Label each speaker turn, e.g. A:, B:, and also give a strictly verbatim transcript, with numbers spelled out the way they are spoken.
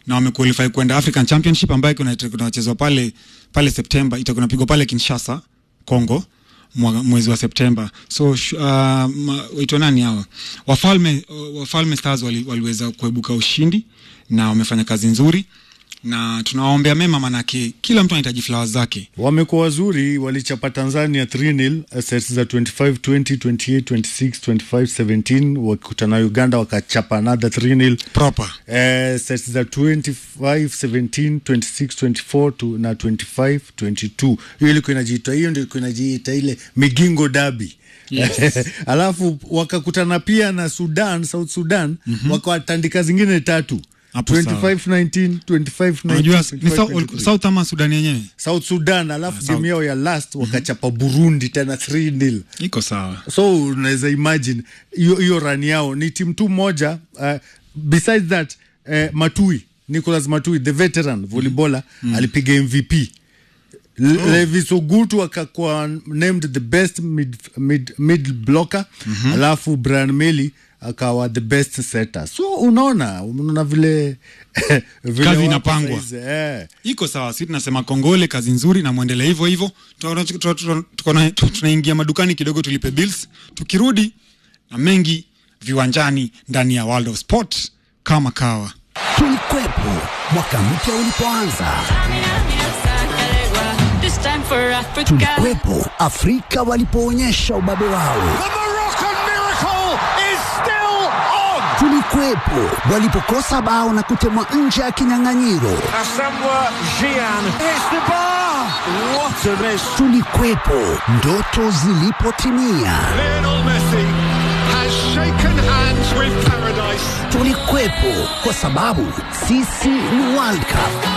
A: na wamequalify kwenda African Championship ambayo kuna kunachezwa pale pale September, itakuwa napigwa pale Kinshasa, Kongo mwezi wa September. So uh, waitwa nani hao? Wafalme Wafalme Stars wali, waliweza kuebuka ushindi na wamefanya kazi nzuri na tunawaombea mema, manake kila mtu anahitaji flowers zake.
B: Wamekuwa wazuri, walichapa Tanzania three nil, sets za twenty-five twenty, twenty-eight twenty-six, twenty-five seventeen, wakikutana Uganda wakachapa another three nil
A: proper.
B: Eh, sets za twenty-five seventeen, twenty-six twenty-four to na twenty-five twenty-two. Hiyo ilikuwa inajiita, hiyo ndio ilikuwa inajiita ile Migingo Derby. Yes. Alafu wakakutana pia na Sudan, South Sudan, mm-hmm. wakawatandika zingine tatu. twenty-five nineteen, twenty-five nineteen.
A: South ama Sudan yenyewe?
B: South Sudan, alafu game yao ya last wakachapa Burundi tena three nil.
A: Iko sawa.
B: So unaweza imagine hiyo hiyo run yao ni team tu moja. Uh, besides that, uh, Matui, Nicholas Matui, the veteran volleyballer, mm. alipiga M V P. Oh. Levi Sogutu akakuwa named the best mid mid mid blocker, mm-hmm. alafu Brian Meli akawa the best setter. So unaona unaona vile
A: vile kazi inapangwa. Eh. Iko sawa, sisi tunasema kongole, kazi nzuri na muendelee hivyo hivyo. Tunaona tunaingia madukani kidogo tulipe bills, tukirudi na mengi viwanjani ndani ya World of Sport kama kawa.
C: Tulikwepo mwaka mpya ulipoanza. Tulikwepo Afrika walipoonyesha ubabe wao. Tulikwepo walipokosa bao na kutemwa nje ya kinyang'anyiro.
D: Asamoah Gyan hits the bar. What a miss.
C: Tulikwepo ndoto zilipotimia.
D: Lionel Messi has shaken hands with paradise.
C: Tulikwepo kwa sababu sisi ni World Cup.